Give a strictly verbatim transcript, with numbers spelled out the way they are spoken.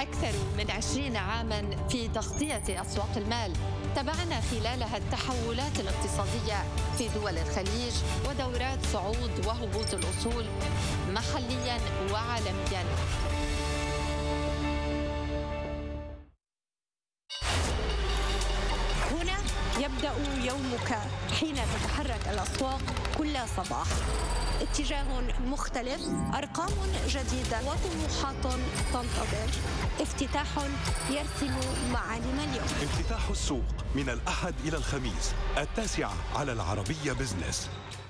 أكثر من عشرين عاماً في تغطية أسواق المال، تابعنا خلالها التحولات الاقتصادية في دول الخليج ودورات صعود وهبوط الأصول محلياً وعالمياً. هنا يبدأ يومك حين تتحرك الأسواق كل صباح. اتجاه مختلف، أرقام جديدة وطموحات تنتظر. افتتاح يرسم معالم اليوم. افتتاح السوق من الأحد إلى الخميس التاسعة على العربية بزنس.